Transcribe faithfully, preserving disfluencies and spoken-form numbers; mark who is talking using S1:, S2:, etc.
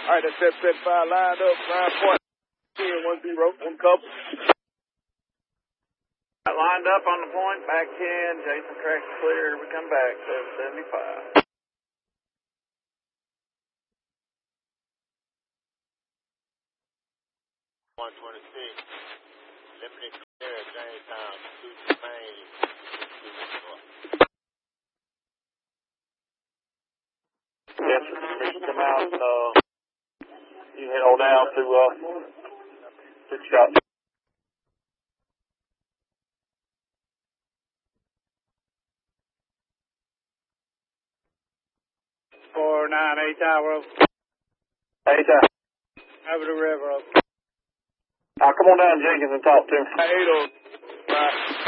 S1: All right, that's set, set five, lined up, nine point. One zero, one couple.
S2: Lined up on the point, back ten. Jason tracks clear. We come back, seven seventy-five.
S3: one twenty-six. Limited clear, Jamestown, two Main.
S2: Yes, sir. Come out. Uh, you head on down to uh, six shots.
S4: four nine eight tower.
S2: Eight tower.
S4: Over the river.
S2: Uh, come on down, Jenkins, and talk to him.
S1: eight oh five.